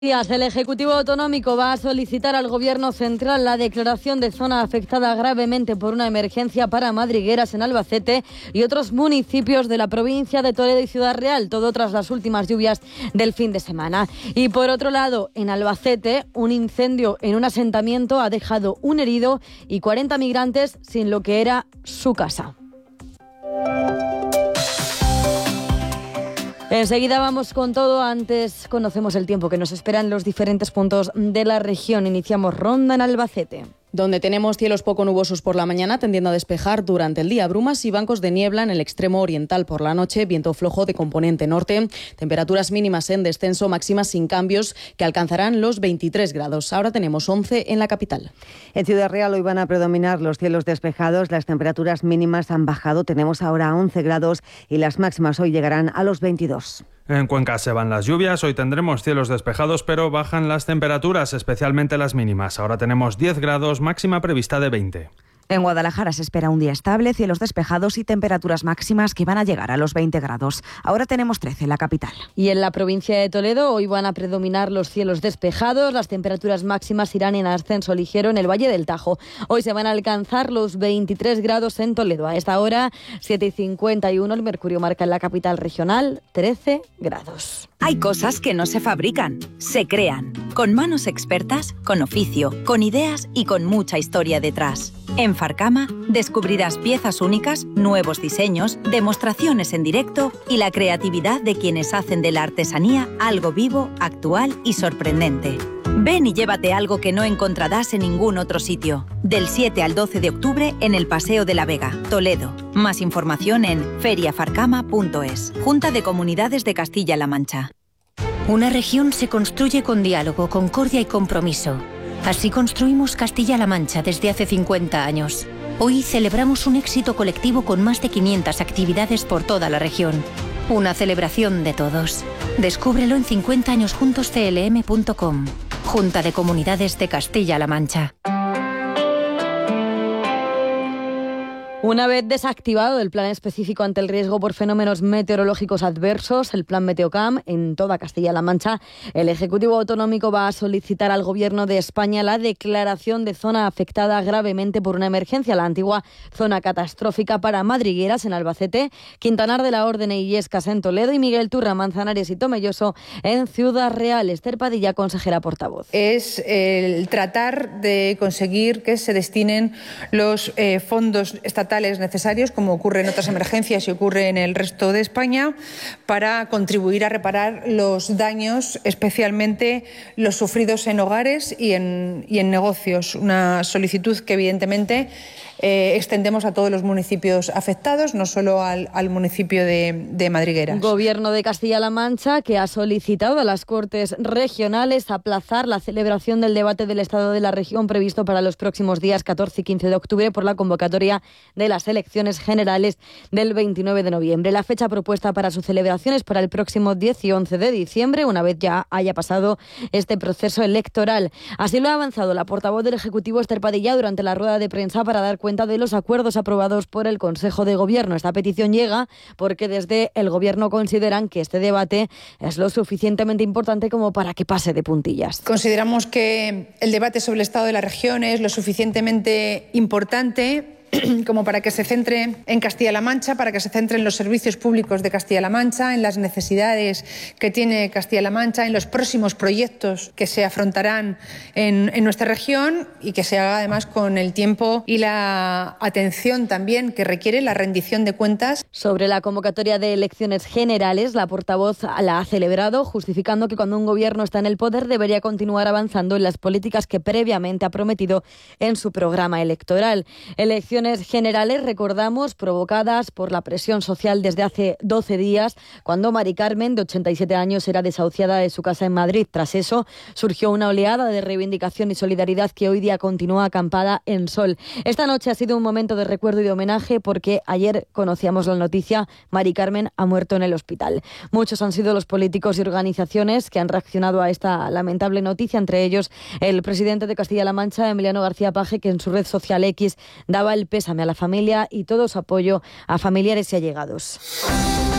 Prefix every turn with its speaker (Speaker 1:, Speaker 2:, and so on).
Speaker 1: El Ejecutivo Autonómico va a solicitar al Gobierno Central la declaración de zona afectada gravemente por una emergencia para madrigueras en Albacete y otros municipios de la provincia de Toledo y Ciudad Real, todo tras las últimas lluvias del fin de semana. Y por otro lado, en Albacete, un incendio en un asentamiento ha dejado un herido y 40 migrantes sin lo que era su casa. Enseguida vamos con todo, antes conocemos el tiempo que nos espera en los diferentes puntos de la región. Iniciamos ronda en Albacete,
Speaker 2: donde tenemos cielos poco nubosos por la mañana, tendiendo a despejar durante el día, brumas y bancos de niebla en el extremo oriental por la noche, viento flojo de componente norte, temperaturas mínimas en descenso, máximas sin cambios que alcanzarán los 23 grados. Ahora tenemos 11 en la capital.
Speaker 3: En Ciudad Real hoy van a predominar los cielos despejados, las temperaturas mínimas han bajado, tenemos ahora 11 grados y las máximas hoy llegarán a los 22.
Speaker 4: En Cuenca se van las lluvias, hoy tendremos cielos despejados, pero bajan las temperaturas, especialmente las mínimas. Ahora tenemos 10 grados, máxima prevista de 20.
Speaker 5: En Guadalajara se espera un día estable, cielos despejados y temperaturas máximas que van a llegar a los 20 grados. Ahora tenemos 13 en la capital.
Speaker 1: Y en la provincia de Toledo hoy van a predominar los cielos despejados, las temperaturas máximas irán en ascenso ligero en el Valle del Tajo. Hoy se van a alcanzar los 23 grados en Toledo. A esta hora, 7:51, el mercurio marca en la capital regional 13 grados.
Speaker 6: Hay cosas que no se fabrican, se crean. Con manos expertas, con oficio, con ideas y con mucha historia detrás. En Farcama descubrirás piezas únicas, nuevos diseños, demostraciones en directo y la creatividad de quienes hacen de la artesanía algo vivo, actual y sorprendente. Ven y llévate algo que no encontrarás en ningún otro sitio. Del 7 al 12 de octubre en el Paseo de la Vega, Toledo. Más información en feriafarcama.es. Junta de Comunidades de Castilla-La Mancha.
Speaker 7: Una región se construye con diálogo, concordia y compromiso. Así construimos Castilla-La Mancha desde hace 50 años. Hoy celebramos un éxito colectivo con más de 500 actividades por toda la región. Una celebración de todos. Descúbrelo en 50añosjuntosclm.com. Junta de Comunidades de Castilla-La Mancha.
Speaker 1: Una vez desactivado el plan específico ante el riesgo por fenómenos meteorológicos adversos, el plan Meteocam, en toda Castilla-La Mancha, el Ejecutivo Autonómico va a solicitar al Gobierno de España la declaración de zona afectada gravemente por una emergencia, la antigua zona catastrófica para madrigueras en Albacete, Quintanar de la Orden e Illescas en Toledo y Miguel Turra, Manzanares y Tomelloso en Ciudad Real. Esther Padilla, consejera portavoz.
Speaker 8: Es el tratar de conseguir que se destinen los fondos estatales necesarios, como ocurre en otras emergencias y ocurre en el resto de España, para contribuir a reparar los daños, especialmente los sufridos en hogares y en negocios. Una solicitud que evidentemente extendemos a todos los municipios afectados, no solo al municipio de Madrigueras.
Speaker 1: Gobierno de Castilla-La Mancha, que ha solicitado a las Cortes regionales aplazar la celebración del debate del Estado de la región previsto para los próximos días 14 y 15 de octubre por la convocatoria de las elecciones generales del 29 de noviembre. La fecha propuesta para su celebración es para el próximo 10 y 11 de diciembre, una vez ya haya pasado este proceso electoral. Así lo ha avanzado la portavoz del Ejecutivo, Esther Padilla, durante la rueda de prensa para dar cuenta de los acuerdos aprobados por el Consejo de Gobierno. Esta petición llega porque desde el Gobierno consideran que este debate es lo suficientemente importante como para que pase de puntillas.
Speaker 8: Consideramos que el debate sobre el estado de la región es lo suficientemente importante como para que se centre en Castilla-La Mancha, para que se centre en los servicios públicos de Castilla-La Mancha, en las necesidades que tiene Castilla-La Mancha, en los próximos proyectos que se afrontarán en nuestra región y que se haga además con el tiempo y la atención también que requiere la rendición de cuentas.
Speaker 1: Sobre la convocatoria de elecciones generales, la portavoz la ha celebrado, justificando que cuando un gobierno está en el poder debería continuar avanzando en las políticas que previamente ha prometido en su programa electoral. Elecciones generales, recordamos, provocadas por la presión social desde hace 12 días, cuando Mari Carmen, de 87 años, era desahuciada de su casa en Madrid. Tras eso, surgió una oleada de reivindicación y solidaridad que hoy día continúa acampada en Sol. Esta noche ha sido un momento de recuerdo y de homenaje porque ayer conocíamos la noticia: Mari Carmen ha muerto en el hospital. Muchos han sido los políticos y organizaciones que han reaccionado a esta lamentable noticia, entre ellos el presidente de Castilla-La Mancha, Emiliano García Paje, que en su red social X daba el pésame a la familia y todo su apoyo a familiares y allegados.